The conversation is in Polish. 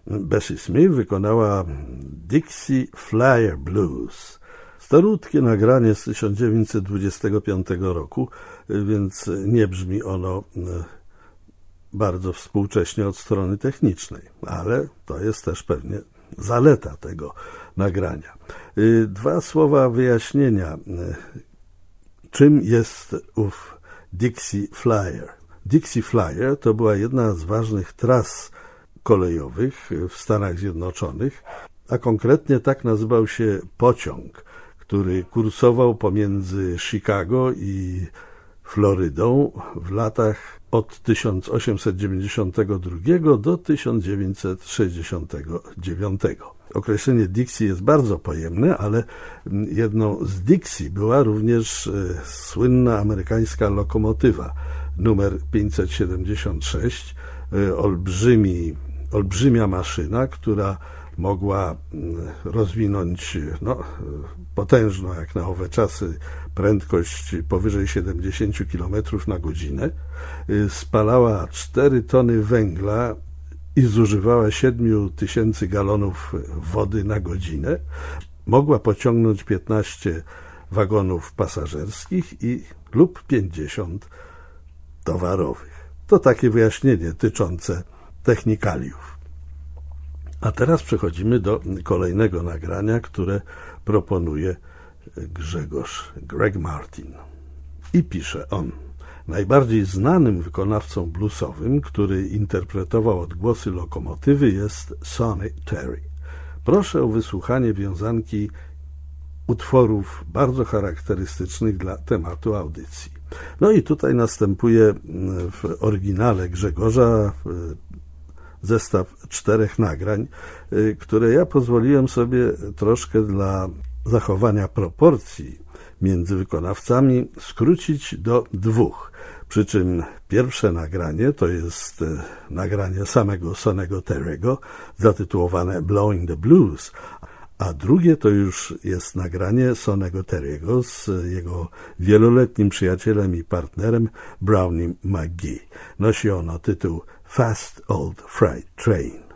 Bessie Smith wykonała Dixie Flyer Blues. Starutkie nagranie z 1925 roku, więc nie brzmi ono bardzo współcześnie od strony technicznej, ale to jest też pewnie zaleta tego nagrania. 2 słowa wyjaśnienia, czym jest ów Dixie Flyer. Dixie Flyer to była jedna z ważnych tras kolejowych w Stanach Zjednoczonych, a konkretnie tak nazywał się pociąg, który kursował pomiędzy Chicago i Florydą w latach od 1892 do 1969. Określenie Dixie jest bardzo pojemne, ale jedną z Dixie była również słynna amerykańska lokomotywa numer 576, olbrzymia maszyna, która mogła rozwinąć potężną jak na owe czasy prędkość powyżej 70 km na godzinę, spalała 4 tony węgla i zużywała 7000 galonów wody na godzinę. Mogła pociągnąć 15 wagonów pasażerskich lub 50 towarowych. To takie wyjaśnienie tyczące technikaliów. A teraz przechodzimy do kolejnego nagrania, które proponuje Greg Martin. I pisze on: najbardziej znanym wykonawcą bluesowym, który interpretował odgłosy lokomotywy, jest Sonny Terry. Proszę o wysłuchanie wiązanki utworów bardzo charakterystycznych dla tematu audycji. No i tutaj następuje w oryginale Grzegorza zestaw 4 nagrań, które ja pozwoliłem sobie troszkę dla zachowania proporcji między wykonawcami skrócić do 2. Przy czym pierwsze nagranie to jest nagranie samego Sonny'ego Terry'ego zatytułowane Blowing the Blues, a drugie to już jest nagranie Sonny'ego Terry'ego z jego wieloletnim przyjacielem i partnerem Brownie McGhee. Nosi ono tytuł Fast Old Freight Train.